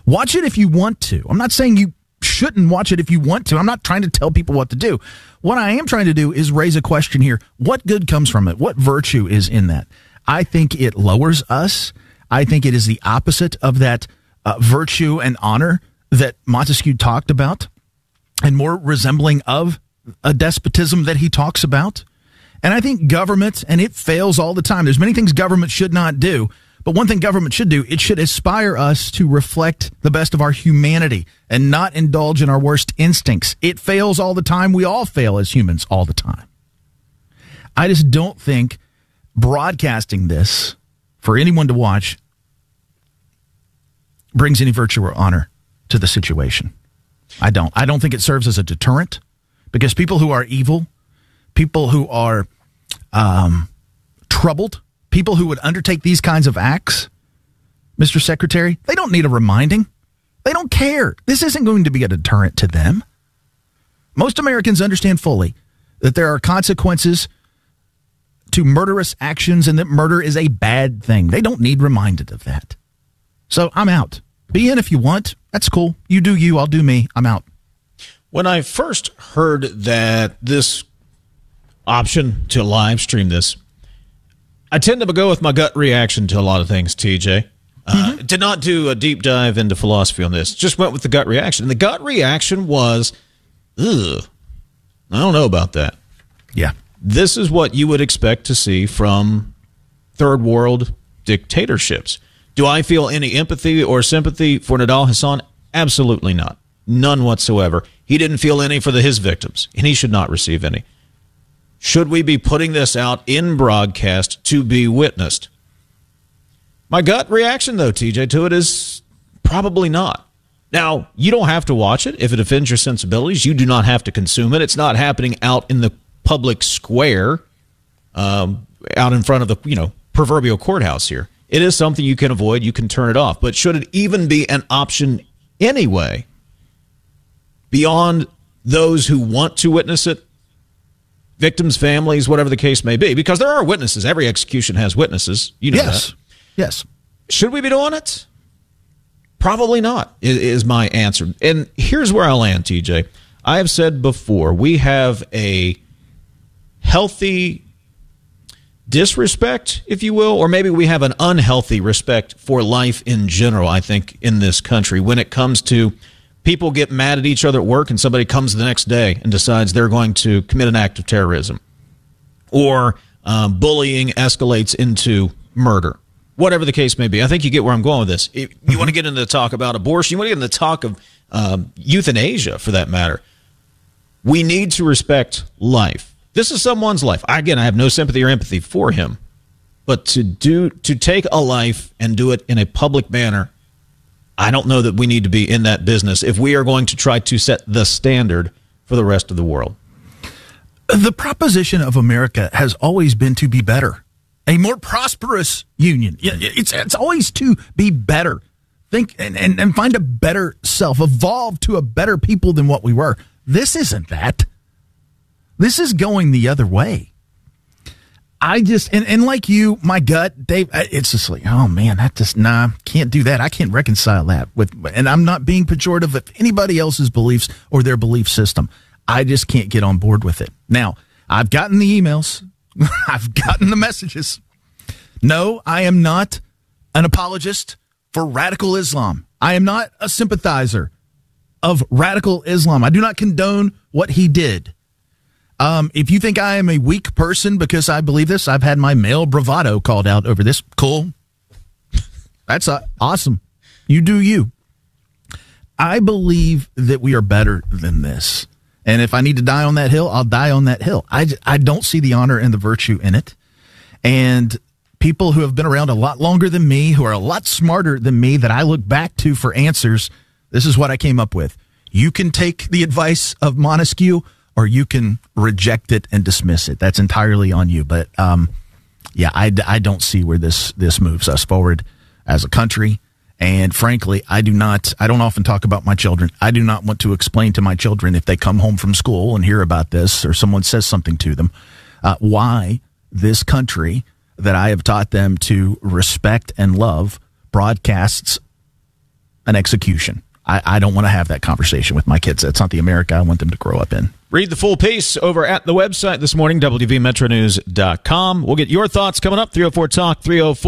Watch it if you want to. I'm not saying you shouldn't watch it if you want to. I'm not trying to tell people what to do. What I am trying to do is raise a question here. What good comes from it? What virtue is in that? I think it lowers us. I think it is the opposite of that virtue and honor that Montesquieu talked about, and more resembling of a despotism that he talks about. And I think government, and it fails all the time. There's many things government should not do. But one thing government should do, it should aspire us to reflect the best of our humanity and not indulge in our worst instincts. It fails all the time. We all fail as humans all the time. I just don't think broadcasting this for anyone to watch brings any virtue or honor to the situation. I don't think it serves as a deterrent, because people who are evil, people who are troubled, people who would undertake these kinds of acts, Mr. Secretary, they don't need a reminding. They don't care. This isn't going to be a deterrent to them. Most Americans understand fully that there are consequences to murderous actions and that murder is a bad thing. They don't need reminded of that. So I'm out. Be in if you want. That's cool. You do you, I'll do me. I'm out. When I first heard that this option to live stream this, I tend to go with my gut reaction to a lot of things, TJ. Did not do a deep dive into philosophy on this. Just went with the gut reaction. And the gut reaction was, ugh, I don't know about that. Yeah. This is what you would expect to see from third world dictatorships. Do I feel any empathy or sympathy for Nidal Hasan? Absolutely not. None whatsoever. He didn't feel any for his victims, and he should not receive any. Should we be putting this out in broadcast to be witnessed? My gut reaction, though, TJ, to it is probably not. Now, you don't have to watch it if it offends your sensibilities. You do not have to consume it. It's not happening out in the public square, out in front of the proverbial courthouse here. It is something you can avoid. You can turn it off. But should it even be an option anyway, beyond those who want to witness it, victims, families, whatever the case may be, because there are witnesses. Every execution has witnesses. You know that. Yes. Should we be doing it? Probably not, is my answer. And here's where I land, TJ. I have said before, we have a healthy disrespect, if you will, or maybe we have an unhealthy respect for life in general, I think, in this country, when it comes to people get mad at each other at work and somebody comes the next day and decides they're going to commit an act of terrorism, or bullying escalates into murder, whatever the case may be. I think you get where I'm going with this. If you want to get into the talk about abortion, you want to get into the talk of euthanasia, for that matter. We need to respect life. This is someone's life. Again, I have no sympathy or empathy for him, but to take a life and do it in a public manner, I don't know that we need to be in that business if we are going to try to set the standard for the rest of the world. The proposition of America has always been to be better, a more prosperous union. It's always to be better. Think and find a better self, evolve to a better people than what we were. This isn't that. This is going the other way. I just, and like you, my gut, Dave, it's just like, oh man, can't do that. I can't reconcile that with, and I'm not being pejorative of anybody else's beliefs or their belief system. I just can't get on board with it. Now, I've gotten the emails. I've gotten the messages. No, I am not an apologist for radical Islam. I am not a sympathizer of radical Islam. I do not condone what he did. If you think I am a weak person because I believe this, I've had my male bravado called out over this. Cool. That's awesome. You do you. I believe that we are better than this. And if I need to die on that hill, I'll die on that hill. I don't see the honor and the virtue in it. And people who have been around a lot longer than me, who are a lot smarter than me, that I look back to for answers, this is what I came up with. You can take the advice of Montesquieu, or you can reject it and dismiss it. That's entirely on you. But I don't see where this moves us forward as a country. And frankly, I don't often talk about my children. I do not want to explain to my children, if they come home from school and hear about this, or someone says something to them, why this country that I have taught them to respect and love broadcasts an execution. I don't want to have that conversation with my kids. That's not the America I want them to grow up in. Read the full piece over at the website this morning, WVMetroNews.com. We'll get your thoughts coming up. 304-TALK,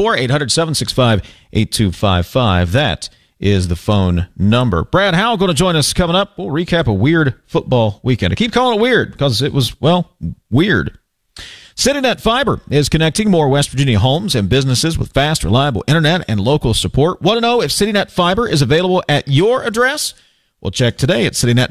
304-800-765-8255. That is the phone number. Brad Howell going to join us coming up. We'll recap a weird football weekend. I keep calling it weird because it was, well, weird. CityNet Fiber is connecting more West Virginia homes and businesses with fast, reliable internet and local support. Want to know if CityNet Fiber is available at your address? Well, check today at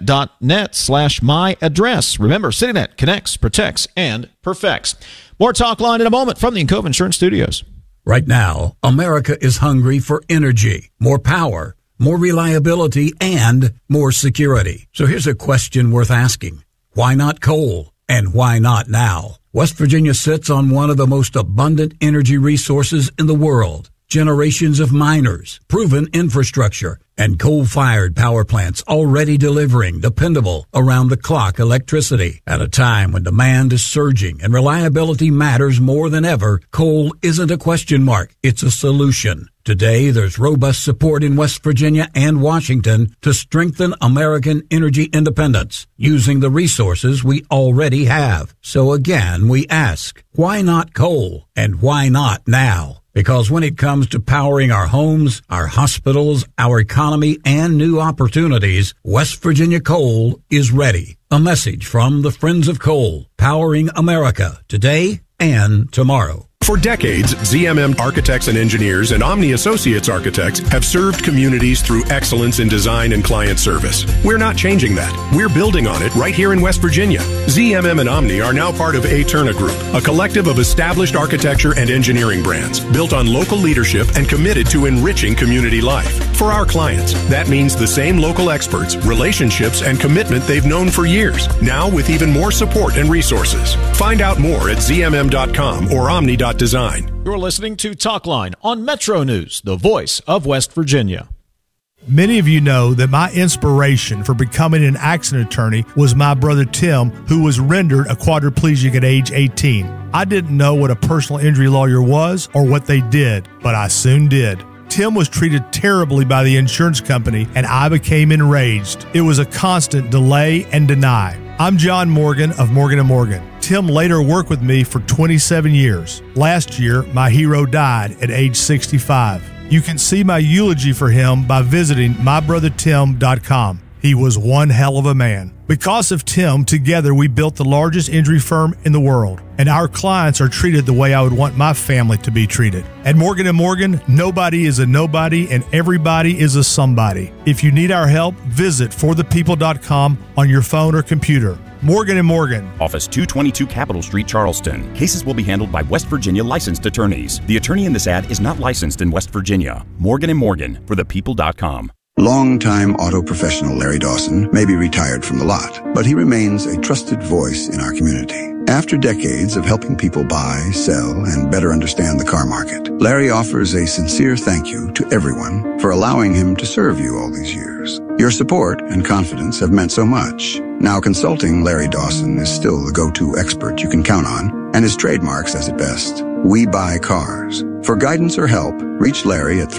citynet.net/myaddress. Remember, CityNet connects, protects, and perfects. More Talk Line in a moment from the Encova Insurance Studios. Right now, America is hungry for energy, more power, more reliability, and more security. So here's a question worth asking. Why not coal? And why not now? West Virginia sits on one of the most abundant energy resources in the world. Generations of miners, proven infrastructure, and coal-fired power plants already delivering dependable, around-the-clock electricity. At a time when demand is surging and reliability matters more than ever, coal isn't a question mark, it's a solution. Today, there's robust support in West Virginia and Washington to strengthen American energy independence using the resources we already have. So again, we ask, why not coal? And why not now? Because when it comes to powering our homes, our hospitals, our economy, and new opportunities, West Virginia Coal is ready. A message from the Friends of Coal, powering America today and tomorrow. For decades, ZMM Architects and Engineers and Omni Associates Architects have served communities through excellence in design and client service. We're not changing that. We're building on it right here in West Virginia. ZMM and Omni are now part of Aeterna Group, a collective of established architecture and engineering brands built on local leadership and committed to enriching community life. For our clients, that means the same local experts, relationships, and commitment they've known for years, now with even more support and resources. Find out more at zmm.com or omni.design. You're listening to Talk Line on Metro News, the voice of West Virginia. Many of you know that my inspiration for becoming an accident attorney was my brother Tim, who was rendered a quadriplegic at age 18. I didn't know what a personal injury lawyer was or what they did, but I soon did. Tim was treated terribly by the insurance company, and I became enraged. It was a constant delay and deny. I'm John Morgan of Morgan & Morgan. Tim later worked with me for 27 years. Last year, my hero died at age 65. You can see my eulogy for him by visiting mybrothertim.com. He was one hell of a man. Because of Tim, together we built the largest injury firm in the world, and our clients are treated the way I would want my family to be treated. At Morgan & Morgan, nobody is a nobody and everybody is a somebody. If you need our help, visit forthepeople.com on your phone or computer. Morgan & Morgan. Office 222 Capitol Street, Charleston. Cases will be handled by West Virginia licensed attorneys. The attorney in this ad is not licensed in West Virginia. Morgan & Morgan, forthepeople.com. Longtime auto professional Larry Dawson may be retired from the lot, but he remains a trusted voice in our community. After decades of helping people buy, sell, and better understand the car market, Larry offers a sincere thank you to everyone for allowing him to serve you all these years. Your support and confidence have meant so much. Now consulting Larry Dawson is still the go-to expert you can count on, and his trademark says it best. We buy cars. For guidance or help, reach Larry at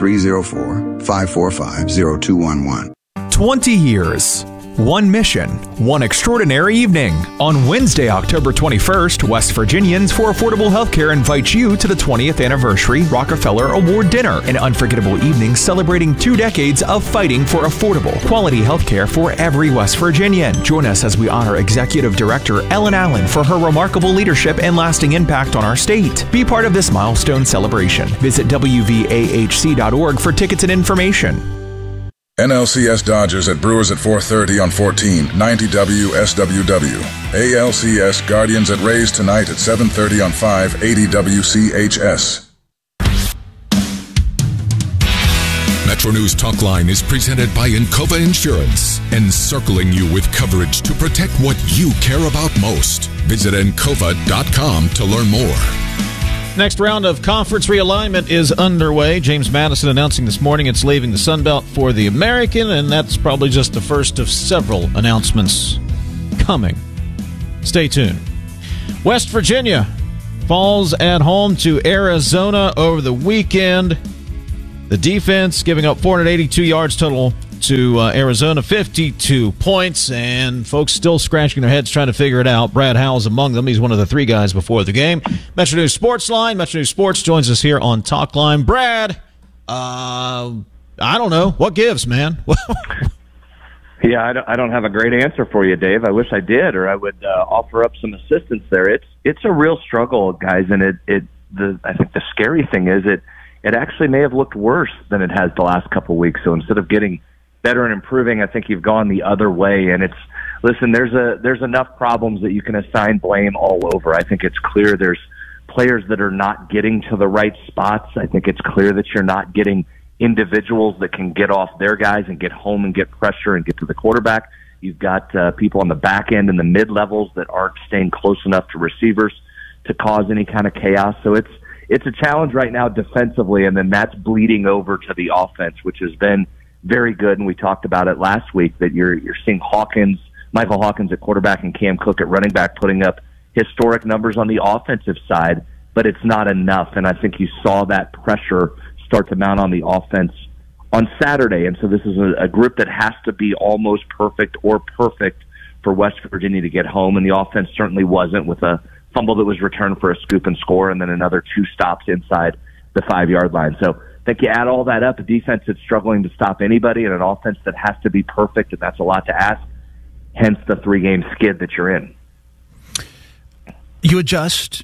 304-545-0211. 20 years. One mission, one extraordinary evening. On Wednesday, October 21st, West Virginians for Affordable Healthcare invites you to the 20th Anniversary Rockefeller Award Dinner, an unforgettable evening celebrating 2 decades of fighting for affordable, quality healthcare for every West Virginian. Join us as we honor Executive Director Ellen Allen for her remarkable leadership and lasting impact on our state. Be part of this milestone celebration. Visit WVAHC.org for tickets and information. NLCS Dodgers at Brewers at 4:30 on 1490 WSWW. ALCS Guardians at Rays tonight at 7:30 on 580 WCHS. Metro News Talk Line is presented by Encova Insurance, encircling you with coverage to protect what you care about most. Visit Encova.com to learn more. Next round of conference realignment is underway. James Madison announcing this morning it's leaving the Sun Belt for the American, and that's probably just the first of several announcements coming. Stay tuned. West Virginia falls at home to Arizona over the weekend. The defense giving up 482 yards total to Arizona, 52 points, and folks still scratching their heads trying to figure it out. Brad Howell's among them. He's one of the three guys before the game. Metro News Sports Line. Metro News Sports joins us here on Talk Line. Brad, I don't know. What gives, man? Yeah, I don't have a great answer for you, Dave. I wish I did, or I would offer up some assistance there. It's a real struggle, guys, and I think the scary thing is it actually may have looked worse than it has the last couple of weeks. So instead of getting better and improving, I think you've gone the other way. And listen, there's enough problems that you can assign blame all over. I think it's clear there's players that are not getting to the right spots. I think it's clear that you're not getting individuals that can get off their guys and get home and get pressure and get to the quarterback. You've got people on the back end and the mid-levels that aren't staying close enough to receivers to cause any kind of chaos. So it's a challenge right now defensively, and then that's bleeding over to the offense, which has been very good. And we talked about it last week that you're seeing Michael Hawkins at quarterback and Cam Cook at running back putting up historic numbers on the offensive side, but it's not enough. And I think you saw that pressure start to mount on the offense on Saturday. And so this is a group that has to be almost perfect or perfect for West Virginia to get home. And the offense certainly wasn't, with a fumble that was returned for a scoop and score and then another 2 stops inside the 5-yard line. So I think you add all that up, a defense that's struggling to stop anybody and an offense that has to be perfect, and that's a lot to ask, hence the 3-game skid that you're in. You adjust.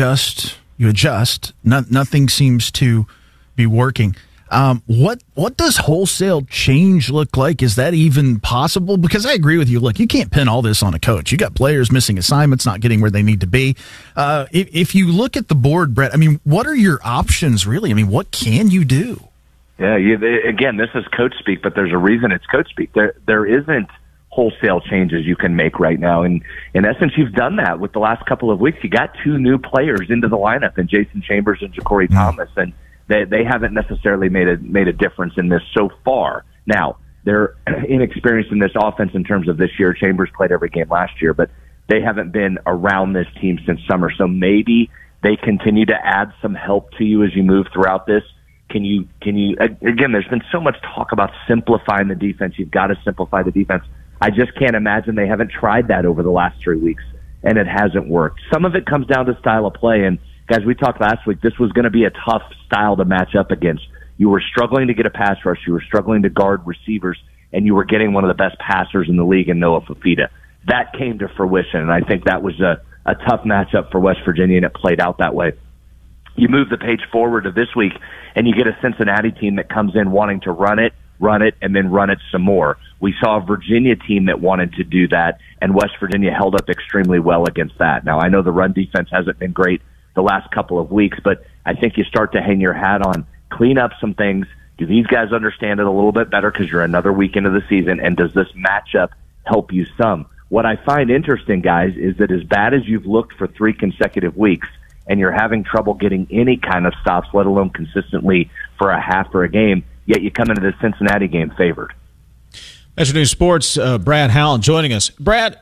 Nothing seems to be working. What does wholesale change look like? Is that even possible? Because I agree with you. Look, you can't pin all this on a coach. You got players missing assignments, not getting where they need to be. If you look at the board, Brett, I mean, what are your options really? I mean, what can you do? Yeah, again, this is coach speak, but there's a reason it's coach speak. There isn't wholesale changes you can make right now. And in essence, you've done that with the last couple of weeks. You got 2 new players into the lineup, in Jason Chambers and Ja'Cory Thomas, and they haven't necessarily made a difference in this so far. Now, they're inexperienced in this offense in terms of this year. Chambers played every game last year, but they haven't been around this team since summer. So maybe they continue to add some help to you as you move throughout this. Can you again, there's been so much talk about simplifying the defense. You've got to simplify the defense. I just can't imagine they haven't tried that over the last 3 weeks, and it hasn't worked. Some of it comes down to style of play, and guys, we talked last week, this was going to be a tough style to match up against. You were struggling to get a pass rush, you were struggling to guard receivers, and you were getting one of the best passers in the league in Noah Fafita. That came to fruition, and I think that was a tough matchup for West Virginia, and it played out that way. You move the page forward to this week, and you get a Cincinnati team that comes in wanting to run it, and then run it some more. We saw a Virginia team that wanted to do that, and West Virginia held up extremely well against that. Now, I know the run defense hasn't been great the last couple of weeks, but I think you start to hang your hat on, clean up some things. Do these guys understand it a little bit better because you're another week into the season, and does this matchup help you some? What I find interesting, guys, is that as bad as you've looked for 3 consecutive weeks, and you're having trouble getting any kind of stops, let alone consistently for a half or a game, yet you come into the Cincinnati game favored. Metro News Sports, Brad Howell joining us. Brad,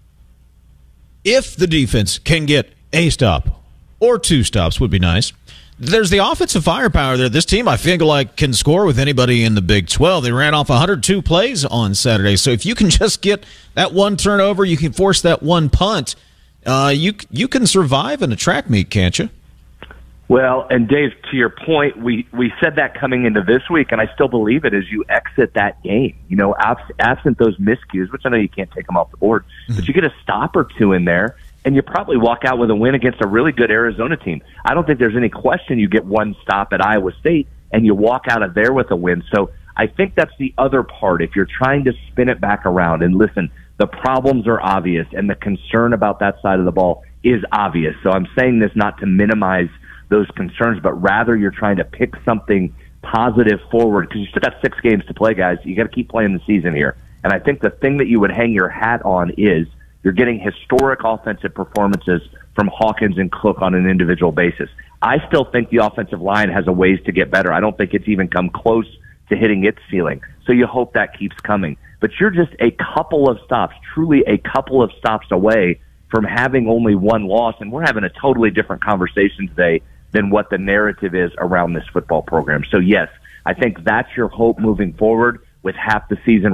if the defense can get a stop or 2 stops would be nice. There's the offensive firepower there. This team, I feel like, can score with anybody in the Big 12. They ran off 102 plays on Saturday. So if you can just get that 1 turnover, you can force that 1 punt, you can survive in a track meet, can't you? Well, and Dave, to your point, we said that coming into this week, and I still believe it as you exit that game. You know, absent those miscues, which I know you can't take them off the board, but you get a stop or 2 in there, and you probably walk out with a win against a really good Arizona team. I don't think there's any question you get 1 stop at Iowa State, and you walk out of there with a win. So I think that's the other part. If you're trying to spin it back around, and listen, the problems are obvious, and the concern about that side of the ball is obvious. So I'm saying this not to minimize those concerns, but rather you're trying to pick something positive forward, because you still got 6 games to play, guys. You got to keep playing the season here. And I think the thing that you would hang your hat on is you're getting historic offensive performances from Hawkins and Cook on an individual basis. I still think the offensive line has a ways to get better. I don't think it's even come close to hitting its ceiling. So you hope that keeps coming. But you're just a couple of stops, truly a couple of stops away from having only 1 loss. And we're having a totally different conversation today than what the narrative is around this football program. So yes, I think that's your hope moving forward with half the season